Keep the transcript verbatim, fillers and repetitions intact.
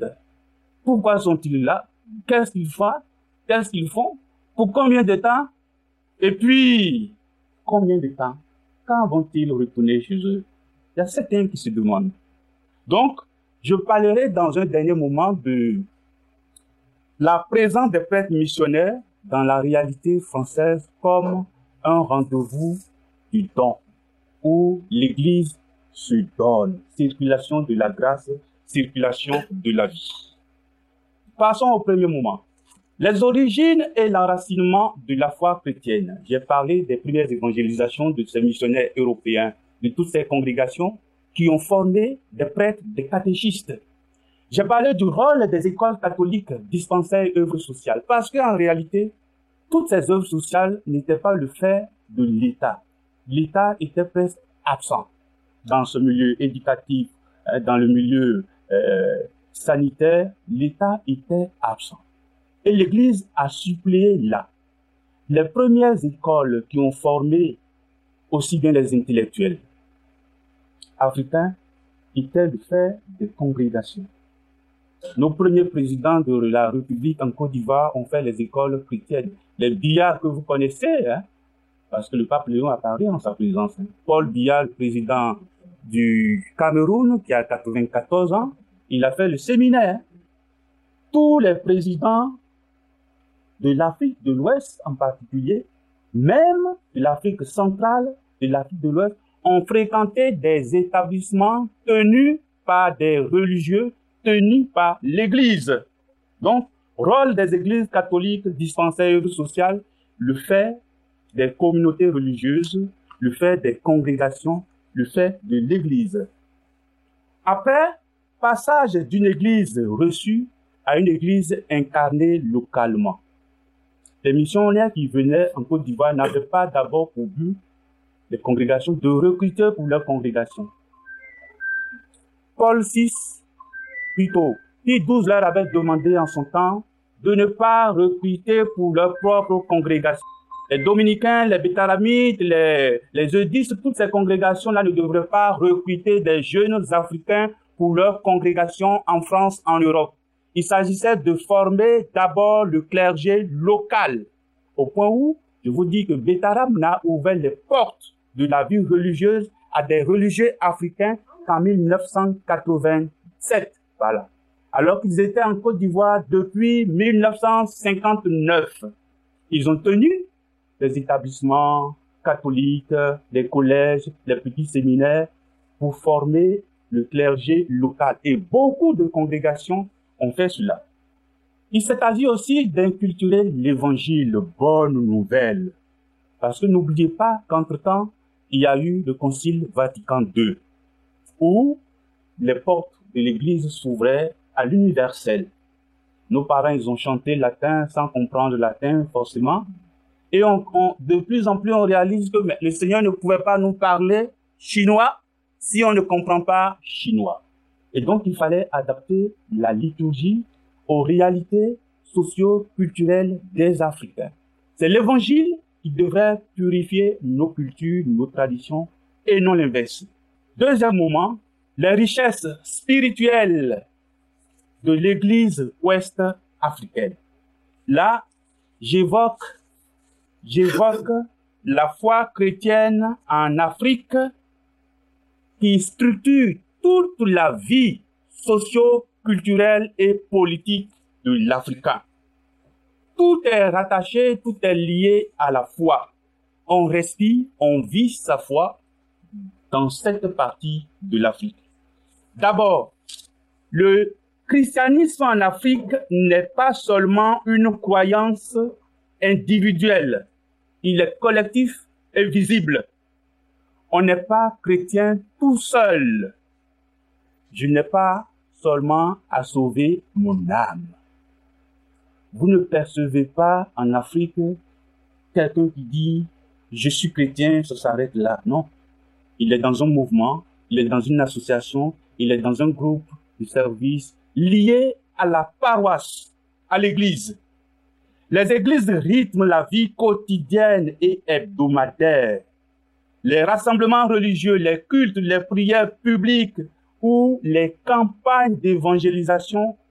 demande pourquoi sont-ils là, qu'est-ce qu'ils font, qu'est-ce qu'ils font, pour combien de temps, et puis combien de temps, quand vont-ils retourner chez eux? Il y a certains qui se demandent. Donc, je parlerai dans un dernier moment de la présence des prêtres missionnaires dans la réalité française comme un rendez-vous du don, où l'Église se donne, circulation de la grâce, circulation de la vie. Passons au premier moment. Les origines et l'enracinement de la foi chrétienne. J'ai parlé des premières évangélisations de ces missionnaires européens, de toutes ces congrégations qui ont formé des prêtres, des catéchistes. J'ai parlé du rôle des écoles catholiques, dispensaires et œuvres sociales, parce qu'en réalité, toutes ces œuvres sociales n'étaient pas le fait de l'État. L'État était presque absent dans ce milieu éducatif, dans le milieu euh, sanitaire. L'État était absent. Et l'Église a suppléé là. Les premières écoles qui ont formé aussi bien les intellectuels africains étaient le fait des congrégations. Nos premiers présidents de la République en Côte d'Ivoire ont fait les écoles chrétiennes. Les Biya que vous connaissez, hein, parce que le pape Léon a parlé en sa présence. Hein. Paul Biya, le président du Cameroun, qui a quatre-vingt-quatorze ans, il a fait le séminaire. Tous les présidents de l'Afrique de l'Ouest en particulier, même de l'Afrique centrale, de l'Afrique de l'Ouest, ont fréquenté des établissements tenus par des religieux, tenus par l'Église. Donc, rôle des églises catholiques, dispensaires sociales, le fait des communautés religieuses, le fait des congrégations, le fait de l'Église. Après, passage d'une église reçue à une église incarnée localement. Les missionnaires qui venaient en Côte d'Ivoire n'avaient pas d'abord pour but, les congrégations, de recruter pour leur congrégation. Paul six, plutôt, Pie douze leur avait demandé en son temps de ne pas recruter pour leur propre congrégation. Les dominicains, les bétaramites, les, les eudistes, toutes ces congrégations-là ne devraient pas recruter des jeunes africains pour leur congrégation en France, en Europe. Il s'agissait de former d'abord le clergé local, au point où je vous dis que Bétaram n'a ouvert les portes de la vie religieuse à des religieux africains qu'en mille neuf cent quatre-vingt-sept. Voilà. Alors qu'ils étaient en Côte d'Ivoire depuis mille neuf cent cinquante-neuf. Ils ont tenu les établissements catholiques, les collèges, les petits séminaires pour former le clergé local. Et beaucoup de congrégations ont fait cela. Il s'est agi aussi d'inculturer l'évangile, bonne nouvelle. Parce que n'oubliez pas qu'entre-temps, il y a eu le Concile Vatican deux, où les portes de l'Église s'ouvraient à l'universel. Nos parents, ils ont chanté latin sans comprendre le latin, forcément. Et on, on, de plus en plus, on réalise que le Seigneur ne pouvait pas nous parler chinois si on ne comprend pas chinois. Et donc, il fallait adapter la liturgie aux réalités socio-culturelles des Africains. C'est l'Évangile qui devrait purifier nos cultures, nos traditions, et non l'inverse. Deuxième moment, les richesses spirituelles de l'Église ouest-africaine. Là, j'évoque, j'évoque la foi chrétienne en Afrique qui structure toute la vie socio-culturelle et politique de l'Africain. Tout est rattaché, tout est lié à la foi. On respire, on vit sa foi dans cette partie de l'Afrique. D'abord, le christianisme en Afrique n'est pas seulement une croyance individuelle. Il est collectif et visible. On n'est pas chrétien tout seul. Je n'ai pas seulement à sauver mon âme. Vous ne percevez pas en Afrique quelqu'un qui dit « je suis chrétien », ça s'arrête là. Non. Il est dans un mouvement, il est dans une association, il est dans un groupe de service lié à la paroisse, à l'église. Les églises rythment la vie quotidienne et hebdomadaire. Les rassemblements religieux, les cultes, les prières publiques ou les campagnes d'évangélisation